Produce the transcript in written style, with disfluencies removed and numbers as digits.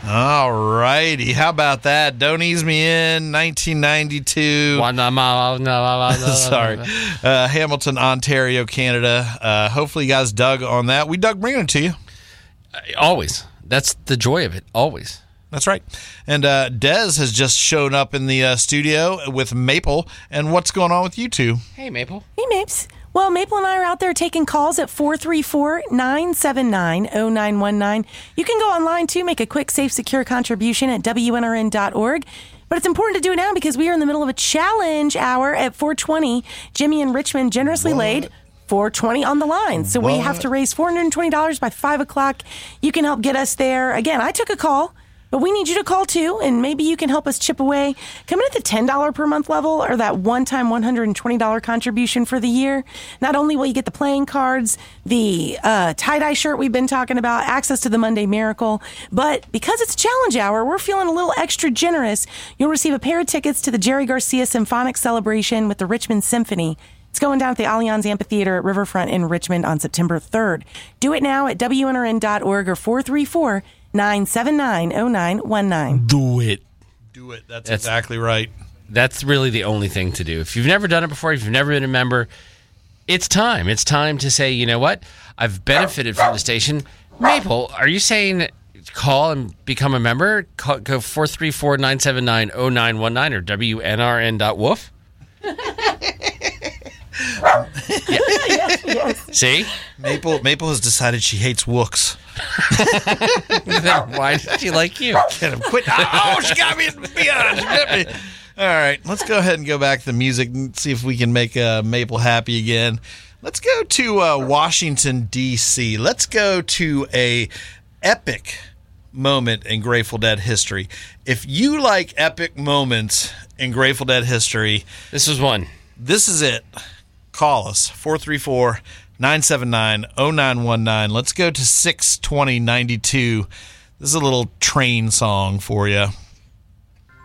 All righty. How about that? Don't Ease Me In, 1992. Sorry. Hamilton, Ontario, Canada. Hopefully you guys dug on that. We dug bringing it to you. Always. That's the joy of it. Always. That's right. And Dez has just shown up in the studio with Maple. And what's going on with you two? Hey, Maple. Hey, Mapes. Well, Maple and I are out there taking calls at 434-979-0919. You can go online, too, make a quick, safe, secure contribution at WNRN.org. But it's important to do it now because we are in the middle of a challenge hour at 420. Jimmy and Richmond generously laid 420 on the line. So we have to raise $420 by 5 o'clock. You can help get us there. Again, I took a call. But we need you to call, too, and maybe you can help us chip away. Coming at the $10 per month level or that one-time $120 contribution for the year, not only will you get the playing cards, the tie-dye shirt we've been talking about, access to the Monday Miracle, but because it's Challenge Hour, we're feeling a little extra generous. You'll receive a pair of tickets to the Jerry Garcia Symphonic Celebration with the Richmond Symphony. It's going down at the Allianz Amphitheater at Riverfront in Richmond on September 3rd. Do it now at WNRN.org or 434-979-0919. Do it. Do it. That's exactly right. That's really the only thing to do. If you've never done it before, if you've never been a member, it's time. It's time to say, you know what? I've benefited from the station. Maple, are you saying call and become a member? Go 434-979-0919 or WNRN.woof? Yes. See? Maple has decided she hates wooks. Then why did she like you? Get him quit. Oh, she got me beyond. She bit me. All right, let's go ahead and go back to the music and see if we can make Maple happy again. Let's go to Washington, D.C. Let's go to a epic moment in Grateful Dead history. If you like epic moments in Grateful Dead history, This was one. this is it. Call us, 434-979-0919. Let's go to 62092. This is a little train song for you.